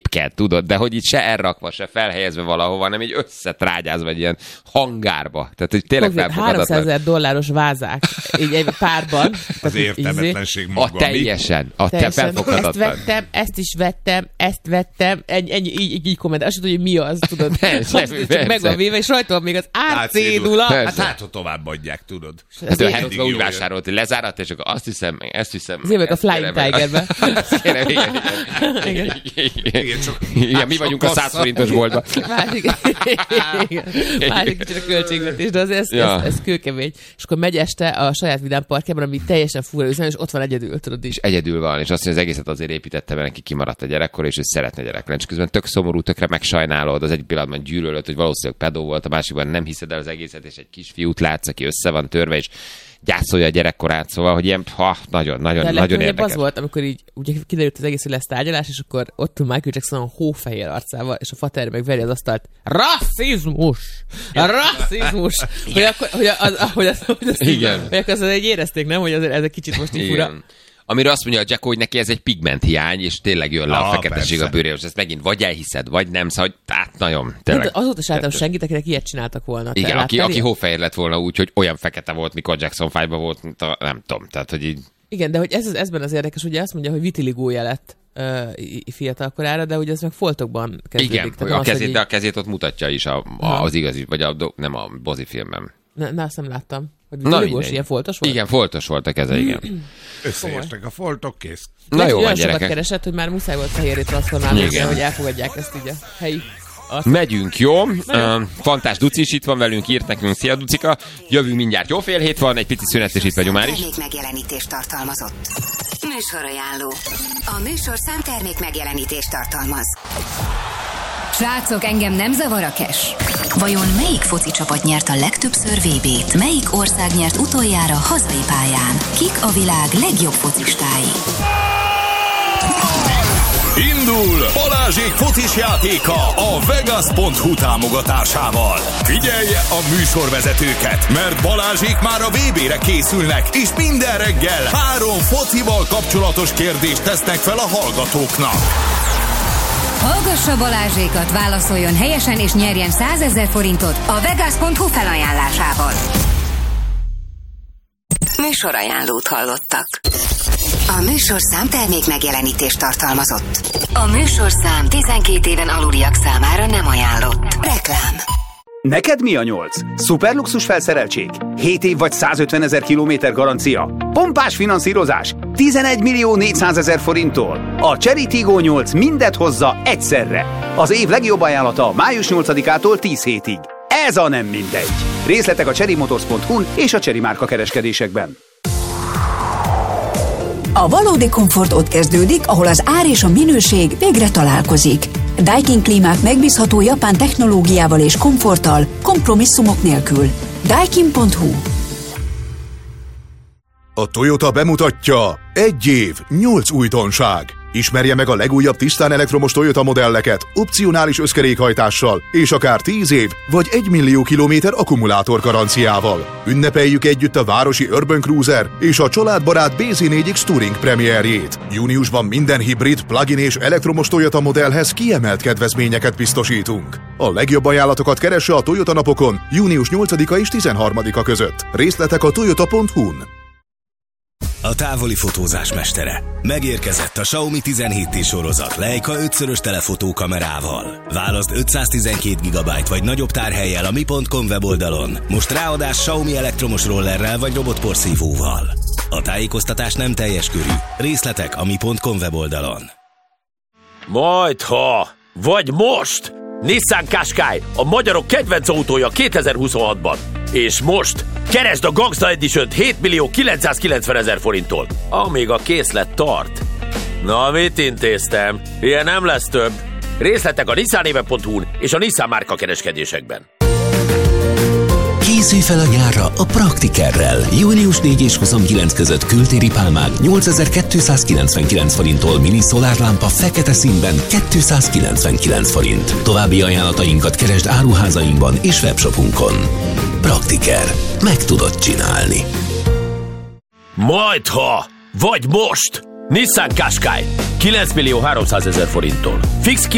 szépke, tudod, de hogy így se elrakva, se felhelyezve valahova, hanem így összetrágyázva egy ilyen hangárba. Tehát, hogy tényleg felfogadatlan. $300,000 vázák, így egy párban. Az értelmetlenség maga. Teljesen. Te felfogadatlan. Ezt vettem, ezt is vettem, ezt vettem, ennyi, így komment. Azt tudod, hogy mi az, tudod. Csak meg van véve, és rajta van még az árcédula. Hát tovább adják, tudod. Hát a Herodba úgy vásárolt, hogy lezárat, és akkor azt hiszem, meg ezt hiszem. Zémek a Flying Tigerbe. Igen, mi vagyunk a 100 forintos boltban. Másik kicsit a költségvetés, de azért ez kőkemény. És akkor megy este a saját vidám parkjában, ami teljesen fura üzem, és ott van egyedül, tudod is. És egyedül van, és azt mondja, az egészet azért építette, mert neki kimaradt a gyerekkor, és ő szeretne gyerek lenni. És közben tök szomorú, tökre megsajnálod, az egy pillanatban gyűlölöd, hogy valószínűleg pedó volt, a másikban nem hiszed el az egészet, és egy kisfiút látsz, aki össze van törve, és gyászolja a gyerekkorát, szóval, hogy ilyen, nagyon érdekes. Az volt, amikor így ugye kiderült az egész, hogy lesz tárgyalás, és akkor ott Michael Jackson a hófehér arcával, és a fater meg veri az asztalt. Rasszizmus! Igen. Hogy akkor egy érezték, nem? Hogy ez egy kicsit most így fura. Amire azt mondja a Jacko, hogy neki ez egy pigment hiány, és tényleg jön le a feketeség persze. A bőrére, és ezt megint vagy elhiszed, vagy nem, szóval nagyon. Hát azóta se láttam senkit, akinek ilyet csináltak volna. Igen, aki hófehér lett volna úgy, hogy olyan fekete volt, mikor Jackson 5-ban volt, mint nem tudom, tehát hogy így... Igen, de hogy ezben az érdekes, ugye azt mondja, hogy vitiligója lett fiatal korára, de ugye ez meg foltokban kezdődik. Igen, de a kezét ott mutatja is az igazi, vagy nem a Bozi filmben. Na, azt nem láttam. Hogy ilyen foltos volt? Igen, foltos volt a keze, igen. Összeértek a foltok, kész. Na jó, olyan sokat keresett, hogy már muszáj volt fehérré transformálni, hogy elfogadják ezt így a helyi. Megyünk, jó? Fantás Duci is itt van velünk, írt nekünk. Szia, Ducika! Jövünk mindjárt. Jó, fél hét van, egy pici szünet, és itt vagyunk már is. Termék megjelenítést tartalmazott. Műsorajánló. A műsorszám termék megjelenítést tartalmaz. Srácok, engem nem zavar a cash. Vajon melyik foci csapat nyert a legtöbbször VB-t? Melyik ország nyert utoljára hazai pályán? Kik a világ legjobb focistái? Indul Balázsék focis játéka a Vegas.hu támogatásával. Figyelje a műsorvezetőket, mert Balázsék már a VB-re készülnek, és minden reggel 3 focival kapcsolatos kérdést tesznek fel a hallgatóknak. Hallgassa Balázsékat, válaszoljon helyesen és nyerjen 100 000 forintot a Vegas.hu felajánlásával. Műsorajánlót hallottak. A műsorszám termék megjelenítést tartalmazott. A műsorszám 12 éven aluliak számára nem ajánlott. Reklám. Neked mi a 8? Szuperluxus felszereltség? 7 év vagy 150 000 kilométer garancia? Pompás finanszírozás? 11.400.000 forinttól. A Chery Tiggo 8 mindet hozza egyszerre. Az év legjobb ajánlata május 8-ától 10 hétig. Ez a nem mindegy. Részletek a cherrymotors.hu-n és a Chery márka kereskedésekben. A valódi komfort ott kezdődik, ahol az ár és a minőség végre találkozik. Daikin klímák megbízható japán technológiával és komforttal, kompromisszumok nélkül. Daikin.hu. A Toyota bemutatja 1 év, 8 újdonság. Ismerje meg a legújabb tisztán elektromos Toyota modelleket, opcionális összkerékhajtással, és akár 10 év vagy 1 millió kilométer akkumulátor garanciával. Ünnepeljük együtt a városi Urban Cruiser és a családbarát BZ4X Touring premierjét. Júniusban minden hibrid, plug-in és elektromos Toyota modellhez kiemelt kedvezményeket biztosítunk. A legjobb ajánlatokat keresse a Toyota napokon június 8-a és 13-a között. Részletek a toyota.hu-n. A távoli fotózás mestere. Megérkezett a Xiaomi 17T sorozat Leica 5-szörös telefotókamerával. Válaszd 512 GB vagy nagyobb tárhellyel a mi.com weboldalon. Most ráadás Xiaomi elektromos rollerrel vagy robotporszívóval. A tájékoztatás nem teljes körű. Részletek a mi.com weboldalon. Majdha! Vagy most! Nissan Qashqai, a magyarok kedvenc autója 2026-ban. És most keresd a Gangsta Edition-t 7.990.000 forinttól, amíg a készlet tart. Na, mit intéztem? Ilyen nem lesz több. Részletek a nissanéve.hu-n és a Nissan márka kereskedésekben. Készülj fel a nyárra a Praktikerrel. Június 4 és 29 között kültéri pálmák 8299 forinttól, mini szolárlámpa fekete színben 299 forint. További ajánlatainkat keresd áruházainkban és webshopunkon. Praktiker. Meg tudod csinálni. Majdha! Vagy most! Nissan Qashqai 9.300.000 forinttól. Fix